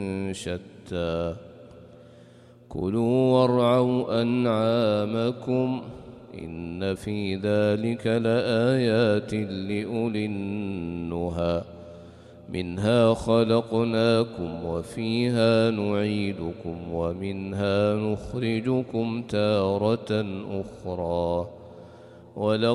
شتى كلوا وارعوا أنعامكم إن في ذلك لآيات لأولي النهى منها خلقناكم وفيها نعيدكم ومنها نخرجكم تارة أخرى